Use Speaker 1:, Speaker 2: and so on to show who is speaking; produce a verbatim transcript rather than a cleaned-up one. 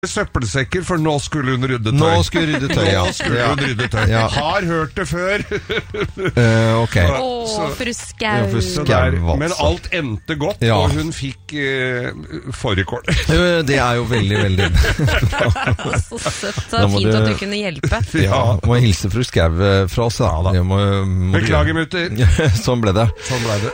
Speaker 1: søppelsekker, for nå skulle hun rydde tøy.
Speaker 2: Nå skulle rydde tøy, ja.
Speaker 1: Nå skulle hun rydde tøy.
Speaker 2: Ja.
Speaker 1: Har hørt det før.
Speaker 2: uh, ok.
Speaker 3: Åh, fru Skau.
Speaker 2: Ja, Skau,
Speaker 1: men alt endte godt, ja. Og hun fikk uh, fårikål.
Speaker 2: Det er jo veldig, veldig
Speaker 3: så søtt og fint at du kunne hjelpe.
Speaker 2: Ja, må hilse fru Skau fra oss, da.
Speaker 1: Ja, da.
Speaker 2: Må, må
Speaker 1: Beklager, mutter.
Speaker 2: Sånn ble det.
Speaker 1: Sånn ble det.